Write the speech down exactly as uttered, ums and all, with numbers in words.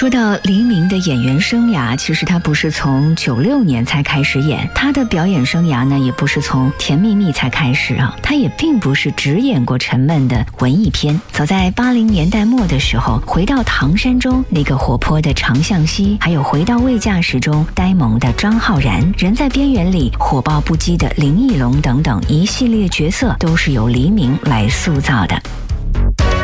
说到黎明的演员生涯，其实他不是从九六年才开始演，他的表演生涯呢，也不是从《甜蜜蜜》才开始啊，他也并不是只演过沉闷的文艺片。早在八零年代末的时候，回到唐山中那个活泼的常向西，还有回到未嫁时中呆萌的张浩然，人在边缘里火爆不羁的林奕龙等等一系列角色，都是由黎明来塑造的。